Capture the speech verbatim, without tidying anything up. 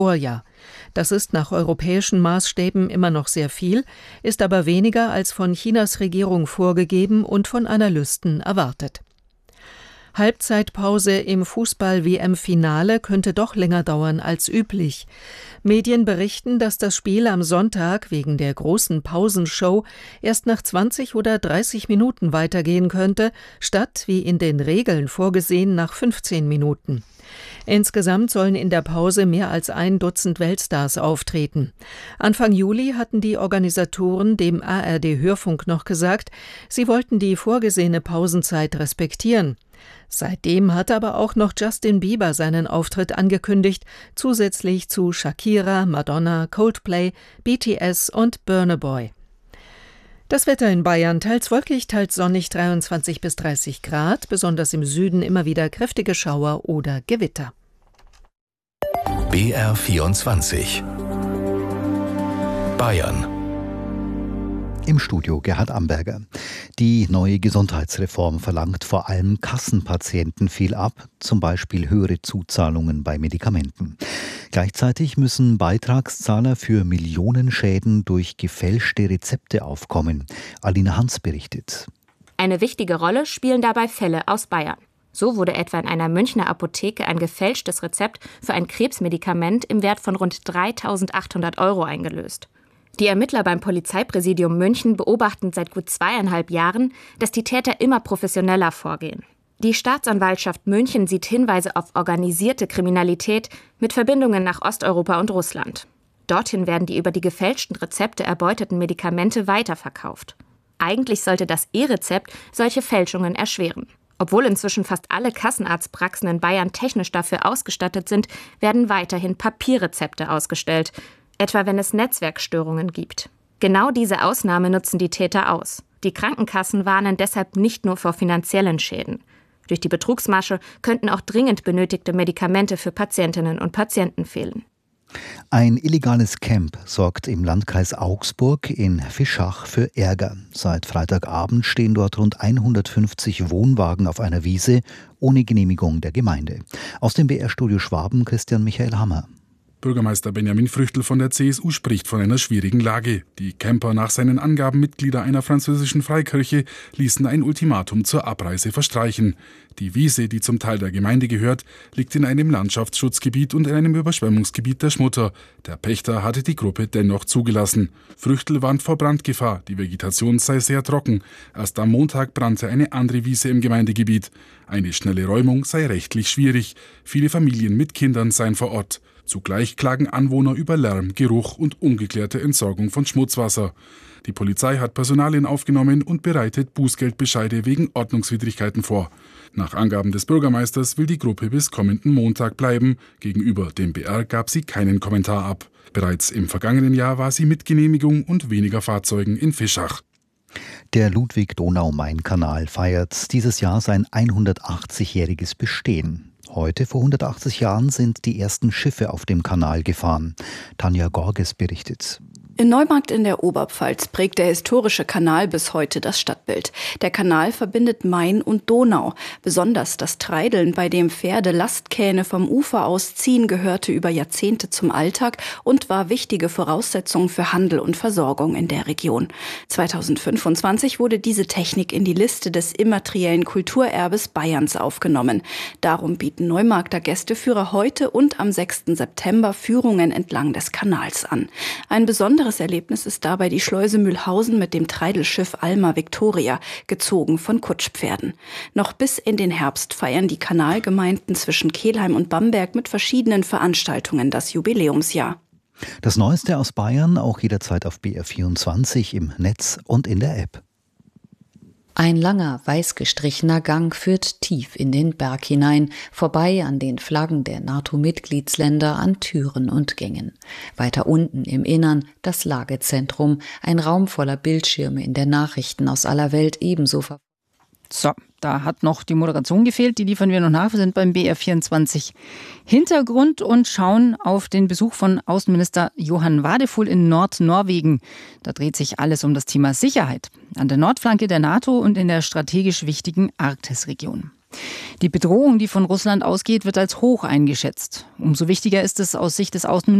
Vorjahr. Das ist nach europäischen Maßstäben immer noch sehr viel, ist aber weniger als von Chinas Regierung vorgegeben und von Analysten erwartet. Halbzeitpause im Fußball-W M-Finale könnte doch länger dauern als üblich. Medien berichten, dass das Spiel am Sonntag wegen der großen Pausenshow erst nach zwanzig oder dreißig Minuten weitergehen könnte, statt, wie in den Regeln vorgesehen, nach fünfzehn Minuten. Insgesamt sollen in der Pause mehr als ein Dutzend Weltstars auftreten. Anfang Juli hatten die Organisatoren dem A R D-Hörfunk noch gesagt, sie wollten die vorgesehene Pausenzeit respektieren. Seitdem hat aber auch noch Justin Bieber seinen Auftritt angekündigt, zusätzlich zu Shakira, Madonna, Coldplay, B T S und Burna Boy. Das Wetter in Bayern teils wolkig, teils sonnig, dreiundzwanzig bis dreißig Grad, besonders im Süden immer wieder kräftige Schauer oder Gewitter. B R vierundzwanzig Bayern. Im Studio Gerhard Amberger. Die neue Gesundheitsreform verlangt vor allem Kassenpatienten viel ab, zum Beispiel höhere Zuzahlungen bei Medikamenten. Gleichzeitig müssen Beitragszahler für Millionenschäden durch gefälschte Rezepte aufkommen. Alina Hans berichtet. Eine wichtige Rolle spielen dabei Fälle aus Bayern. So wurde etwa in einer Münchner Apotheke ein gefälschtes Rezept für ein Krebsmedikament im Wert von rund dreitausendachthundert Euro eingelöst. Die Ermittler beim Polizeipräsidium München beobachten seit gut zweieinhalb Jahren, dass die Täter immer professioneller vorgehen. Die Staatsanwaltschaft München sieht Hinweise auf organisierte Kriminalität mit Verbindungen nach Osteuropa und Russland. Dorthin werden die über die gefälschten Rezepte erbeuteten Medikamente weiterverkauft. Eigentlich sollte das E-Rezept solche Fälschungen erschweren. Obwohl inzwischen fast alle Kassenarztpraxen in Bayern technisch dafür ausgestattet sind, werden weiterhin Papierrezepte ausgestellt, etwa wenn es Netzwerkstörungen gibt. Genau diese Ausnahme nutzen die Täter aus. Die Krankenkassen warnen deshalb nicht nur vor finanziellen Schäden. Durch die Betrugsmasche könnten auch dringend benötigte Medikamente für Patientinnen und Patienten fehlen. Ein illegales Camp sorgt im Landkreis Augsburg in Fischach für Ärger. Seit Freitagabend stehen dort rund hundertfünfzig Wohnwagen auf einer Wiese ohne Genehmigung der Gemeinde. Aus dem B R-Studio Schwaben Christian Michael Hammer. Bürgermeister Benjamin Früchtl von der C S U spricht von einer schwierigen Lage. Die Camper, nach seinen Angaben Mitglieder einer französischen Freikirche, ließen ein Ultimatum zur Abreise verstreichen. Die Wiese, die zum Teil der Gemeinde gehört, liegt in einem Landschaftsschutzgebiet und in einem Überschwemmungsgebiet der Schmutter. Der Pächter hatte die Gruppe dennoch zugelassen. Früchtl warnt vor Brandgefahr. Die Vegetation sei sehr trocken. Erst am Montag brannte eine andere Wiese im Gemeindegebiet. Eine schnelle Räumung sei rechtlich schwierig. Viele Familien mit Kindern seien vor Ort. Zugleich klagen Anwohner über Lärm, Geruch und ungeklärte Entsorgung von Schmutzwasser. Die Polizei hat Personalien aufgenommen und bereitet Bußgeldbescheide wegen Ordnungswidrigkeiten vor. Nach Angaben des Bürgermeisters will die Gruppe bis kommenden Montag bleiben. Gegenüber dem B R gab sie keinen Kommentar ab. Bereits im vergangenen Jahr war sie mit Genehmigung und weniger Fahrzeugen in Fischach. Der Ludwig-Donau-Main-Kanal feiert dieses Jahr sein hundertachtzigjähriges Bestehen. Heute, vor hundertachtzig Jahren, sind die ersten Schiffe auf dem Kanal gefahren. Tanja Gorges berichtet. In Neumarkt in der Oberpfalz prägt der historische Kanal bis heute das Stadtbild. Der Kanal verbindet Main und Donau. Besonders das Treideln, bei dem Pferde Lastkähne vom Ufer aus ziehen, gehörte über Jahrzehnte zum Alltag und war wichtige Voraussetzung für Handel und Versorgung in der Region. zweitausendfünfundzwanzig wurde diese Technik in die Liste des immateriellen Kulturerbes Bayerns aufgenommen. Darum bieten Neumarkter Gästeführer heute und am sechsten September Führungen entlang des Kanals an. Ein besonderes Erlebnis ist dabei die Schleuse Mühlhausen mit dem Treidelschiff Alma Victoria, gezogen von Kutschpferden. Noch bis in den Herbst feiern die Kanalgemeinden zwischen Kelheim und Bamberg mit verschiedenen Veranstaltungen das Jubiläumsjahr. Das Neueste aus Bayern auch jederzeit auf B R vierundzwanzig im Netz und in der App. Ein langer, weiß gestrichener Gang führt tief in den Berg hinein, vorbei an den Flaggen der NATO-Mitgliedsländer, an Türen und Gängen. Weiter unten im Innern das Lagezentrum, ein Raum voller Bildschirme, in der Nachrichten aus aller Welt ebenso ver- So, da hat noch die Moderation gefehlt, die liefern wir noch nach. Wir sind beim B R vierundzwanzig Hintergrund und schauen auf den Besuch von Außenminister Johann Wadefuhl in Nordnorwegen. Da dreht sich alles um das Thema Sicherheit an der Nordflanke der NATO und in der strategisch wichtigen Arktisregion. Die Bedrohung, die von Russland ausgeht, wird als hoch eingeschätzt. Umso wichtiger ist es aus Sicht des Außenministers,